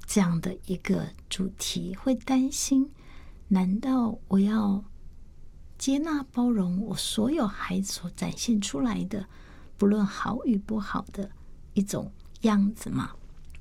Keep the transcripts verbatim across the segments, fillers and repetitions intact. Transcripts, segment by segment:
这样的一个主题，会担心，难道我要接纳包容我所有孩子所展现出来的，不论好与不好的一种样子吗？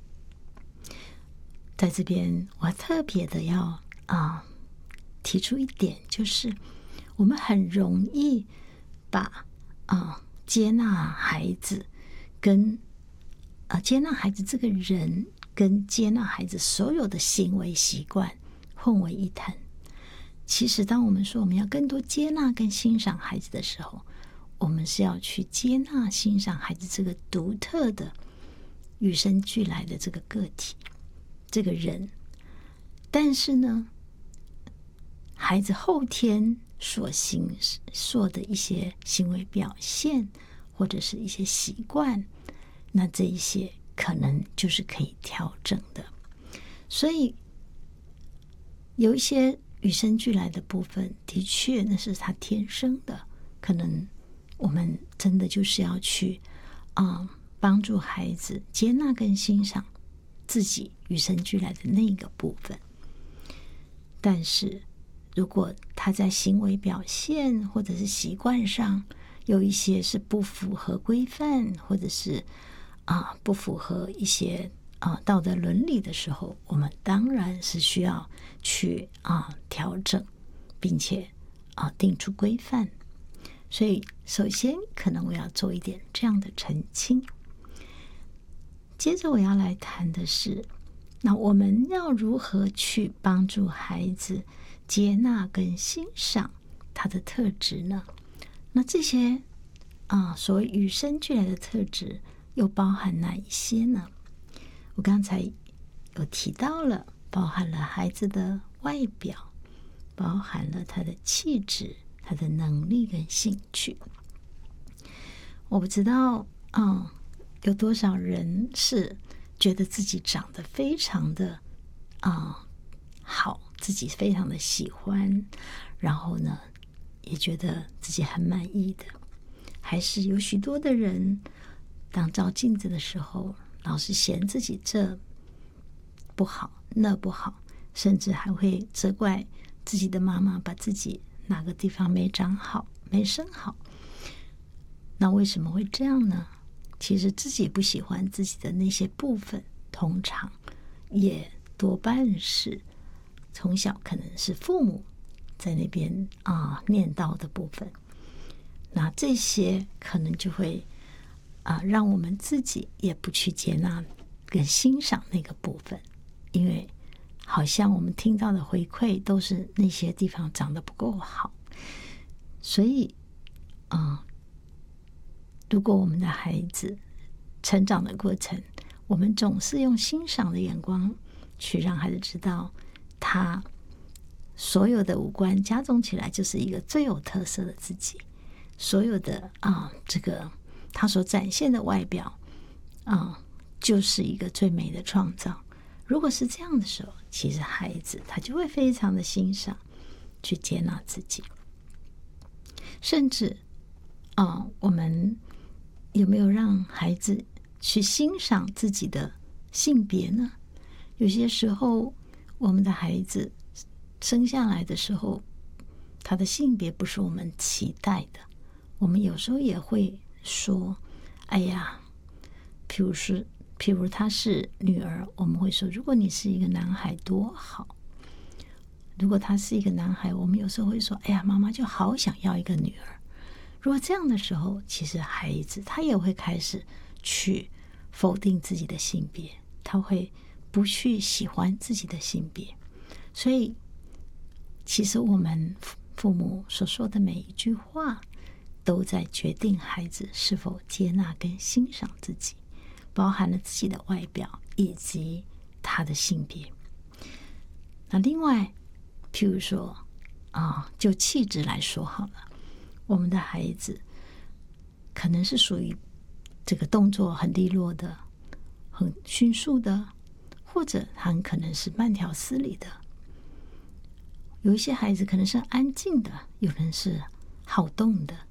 在这边我特别的要啊、呃、提出一点，就是我们很容易把啊、呃、接纳孩子跟啊、呃、接纳孩子这个人跟接纳孩子所有的行为习惯混为一谈。其实当我们说我们要更多接纳跟欣赏孩子的时候，我们是要去接纳欣赏孩子这个独特的与生俱来的这个个体，这个人。但是呢，孩子后天所行所的一些行为表现或者是一些习惯，那这一些可能就是可以调整的。所以有一些与生俱来的部分，的确那是他天生的，可能我们真的就是要去啊、呃、帮助孩子接纳跟欣赏自己与生俱来的那个部分。但是如果他在行为表现或者是习惯上有一些是不符合规范，或者是啊、呃、不符合一些啊、呃、道德伦理的时候，我们当然是需要去啊、呃、调整，并且啊、呃、定出规范。所以首先可能我要做一点这样的澄清。接着我要来谈的是，那我们要如何去帮助孩子接纳跟欣赏他的特质呢？那这些啊，所谓与生俱来的特质又包含哪一些呢？我刚才有提到了，包含了孩子的外表，包含了他的气质，他的能力跟兴趣。我不知道，嗯，有多少人是觉得自己长得非常的啊、呃、好，自己非常的喜欢，然后呢，也觉得自己很满意的。还是有许多的人，当照镜子的时候，老是嫌自己这不好那不好，甚至还会责怪自己的妈妈把自己哪个地方没长好没生好。那为什么会这样呢？其实自己不喜欢自己的那些部分，通常也多半是从小可能是父母在那边啊念叨的部分。那这些可能就会啊让我们自己也不去接纳跟欣赏那个部分，因为好像我们听到的回馈都是那些地方长得不够好。所以啊、嗯，如果我们的孩子成长的过程，我们总是用欣赏的眼光去让孩子知道，他所有的五官加总起来就是一个最有特色的自己，所有的啊，这个他所展现的外表啊，就是一个最美的创造。如果是这样的时候，其实孩子他就会非常的欣赏，去接纳自己。甚至啊，我们有没有让孩子去欣赏自己的性别呢？有些时候我们的孩子生下来的时候，他的性别不是我们期待的，我们有时候也会说，哎呀，譬如是譬如他是女儿，我们会说，如果你是一个男孩多好。如果他是一个男孩，我们有时候会说，哎呀，妈妈就好想要一个女儿。如果这样的时候，其实孩子他也会开始去否定自己的性别，他会不去喜欢自己的性别。所以其实我们父母所说的每一句话，都在决定孩子是否接纳跟欣赏自己，包含了自己的外表以及他的性别。那另外譬如说啊，就气质来说好了，我们的孩子可能是属于这个动作很利落的，很迅速的，或者他很可能是慢条斯理的。有一些孩子可能是安静的，有人是好动的。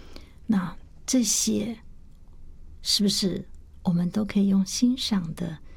那这些是不是我们都可以用欣赏的